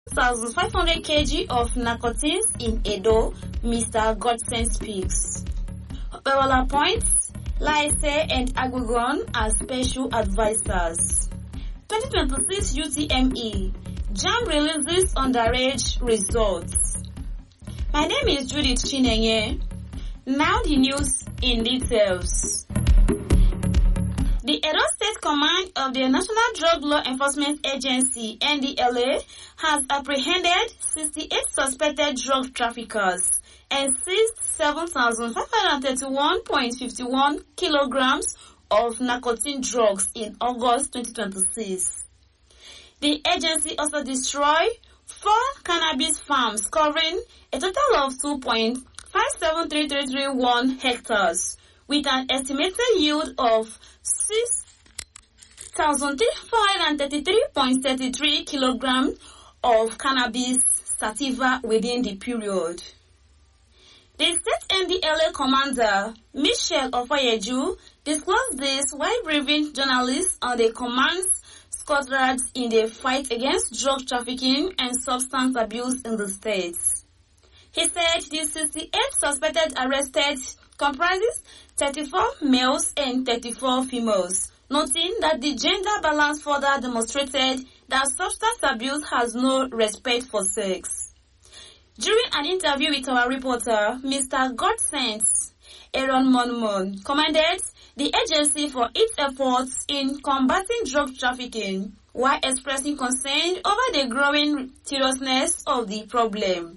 1,500 kg of narcotics in Edo, Mr. Godson speaks. Operola appoints Laise and Agbogon as special advisors. 2026 UTME, JAMB releases underage results. My name is Judith Chinenye. Now the news in details. The Edo State Command of the National Drug Law Enforcement Agency, NDLA, has apprehended 68 suspected drug traffickers and seized 7,531.51 kilograms of narcotic drugs in August 2026. The agency also destroyed 4 cannabis farms covering a total of 2.573331 hectares with an estimated yield of 6,433.33 kilograms of cannabis sativa within the period. The state NDLA commander, Michelle Ofoyeju, disclosed this while briefing journalists on the command's squadrons in the fight against drug trafficking and substance abuse in the states. He said the 68 suspected arrested comprises 34 males and 34 females, noting that the gender balance further demonstrated that substance abuse has no respect for sex. During an interview with our reporter, Mr. Godson Aaron Monmon commended the agency for its efforts in combating drug trafficking while expressing concern over the growing seriousness of the problem.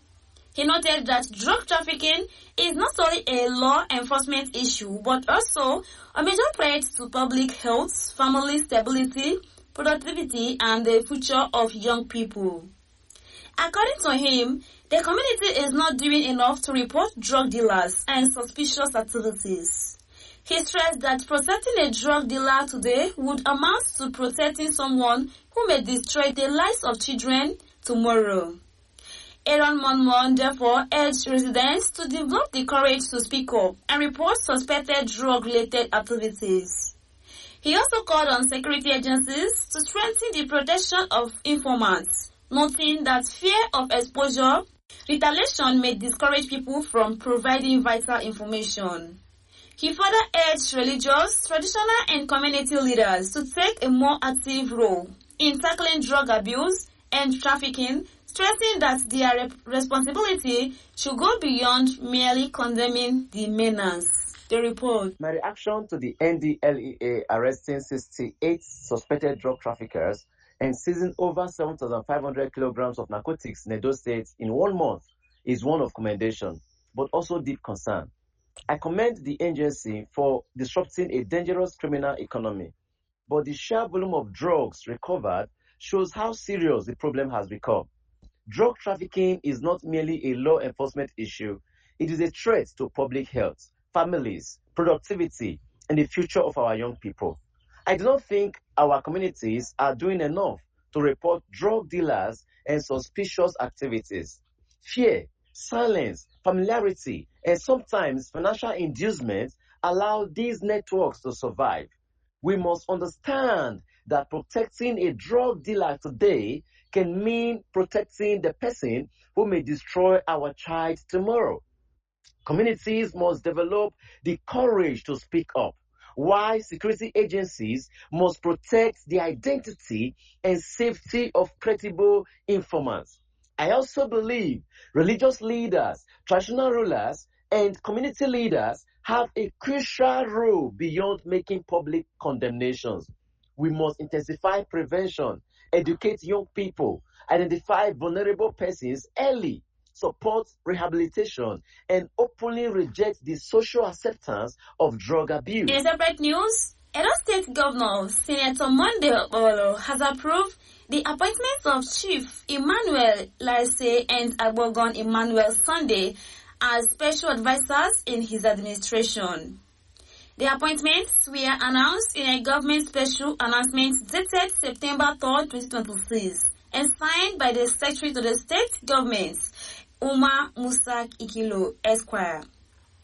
He noted that drug trafficking is not only a law enforcement issue, but also a major threat to public health, family stability, productivity, and the future of young people. According to him, the community is not doing enough to report drug dealers and suspicious activities. He stressed that protecting a drug dealer today would amount to protecting someone who may destroy the lives of children tomorrow. Aaron Monmon therefore urged residents to develop the courage to speak up and report suspected drug-related activities. He also called on security agencies to strengthen the protection of informants, noting that fear of exposure, retaliation may discourage people from providing vital information. He further urged religious, traditional, and community leaders to take a more active role in tackling drug abuse and trafficking, stressing that their responsibility should go beyond merely condemning the menace. The report. My reaction to the NDLEA arresting 68 suspected drug traffickers and seizing over 7,500 kilograms of narcotics in Edo State in 1 month is one of commendation, but also deep concern. I commend the agency for disrupting a dangerous criminal economy, but the sheer volume of drugs recovered shows how serious the problem has become. Drug trafficking is not merely a law enforcement issue, it is a threat to public health, families, productivity, and the future of our young people. I do not think our communities are doing enough to report drug dealers and suspicious activities. Fear, silence, familiarity, and sometimes financial inducement allow these networks to survive. We must understand that protecting a drug dealer today can mean protecting the person who may destroy our child tomorrow. Communities must develop the courage to speak up, while security agencies must protect the identity and safety of credible informants. I also believe religious leaders, traditional rulers, and community leaders have a crucial role beyond making public condemnations. We must intensify prevention, educate young people, identify vulnerable persons early, support rehabilitation, and openly reject the social acceptance of drug abuse. In separate news, Edo State Governor Senator Monday Okpebholo has approved the appointments of Chief Emmanuel Laise and Agbogon Emmanuel Sunday as special advisors in his administration. The appointments were announced in a government special announcement dated September 3, 2026 and signed by the Secretary to the State Government, Umar Musa Ikilo, Esquire.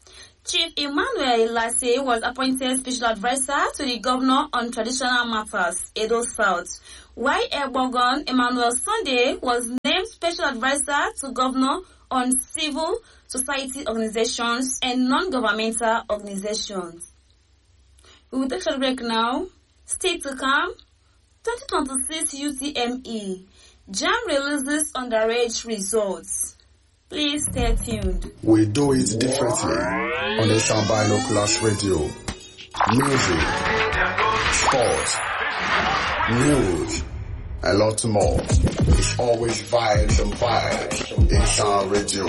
Chief Emmanuel Lasse was appointed Special Advisor to the Governor on Traditional Matters, Edo South, while Egbogon Emmanuel Sunday was named Special Advisor to Governor on Civil Society Organizations and Non-Governmental Organizations. We will take a break now. Stay to come. 2026 UTME. JAMB releases underage results. Please stay tuned. We do it differently on the Sound Binoculars Radio. Music, sports, news, a lot more. It's always vibes and vibes in Sound Radio.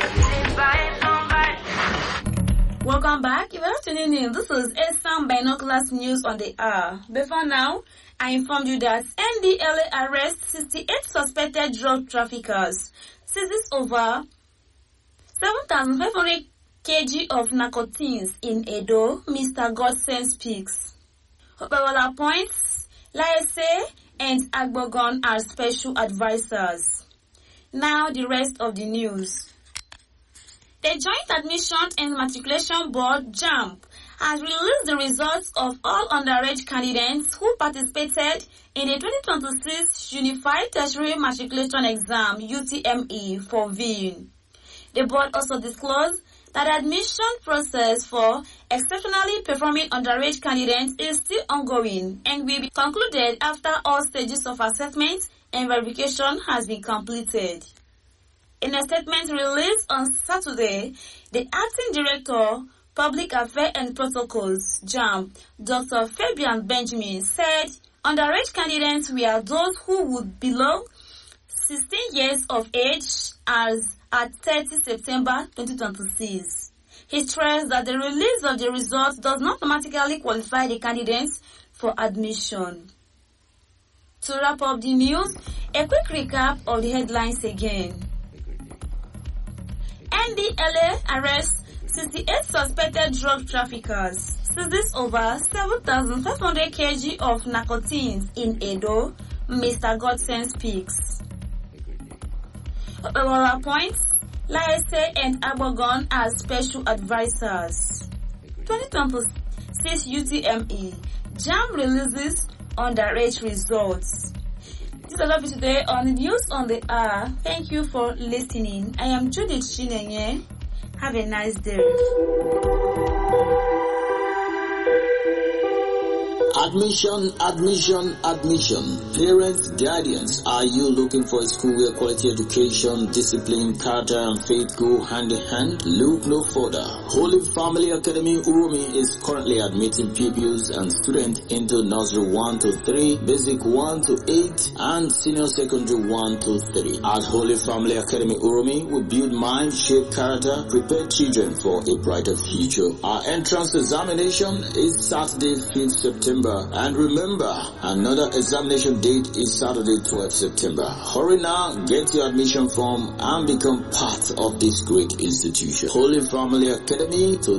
Welcome back. If you're tuning in, this is Sound Binoculars News on the hour. Before now, I informed you that NDLA arrests 68 suspected drug traffickers, seizes over 7,500 kg of narcotics in Edo. Mr. Godson speaks. Hopewell appoints Lasse and Agbogon as special advisors. Now the rest of the news. The Joint Admission and Matriculation Board, JAMB, has released the results of all underage candidates who participated in the 2026 Unified Tertiary Matriculation Exam, UTME, for VIN. The board also disclosed that the admission process for exceptionally performing underage candidates is still ongoing and will be concluded after all stages of assessment and verification has been completed. In a statement released on Saturday, the Acting Director, Public Affairs and Protocols, JAMB, Dr. Fabian Benjamin, said underage candidates were those who would below 16 years of age as at 30 September 2026. He stressed that the release of the results does not automatically qualify the candidates for admission. To wrap up the news, a quick recap of the headlines again. NDLA arrests 68 suspected drug traffickers, seizes over 7,500 kg of narcotics in Edo. Mr. Godson speaks. Hopewell appoints Lasse and Agbogon as special advisors. 2026 UTME. JAMB releases underage results. This is all of it today on the News on the Hour. Thank you for listening. I am Judith Chinenye. Have a nice day. Admission. Parents, guardians, are you looking for a school where quality education, discipline, character, and faith go hand in hand? Look no further. Holy Family Academy Urumi is currently admitting pupils and students into nursery 1 to 3, basic 1 to 8, and senior secondary 1 to 3. At Holy Family Academy Urumi, we build mind, shape character, prepare children for a brighter future. Our entrance examination is Saturday, 5th September. And remember, another examination date is Saturday, 12th September. Hurry now, get your admission form and become part of this great institution. Holy Family Academy to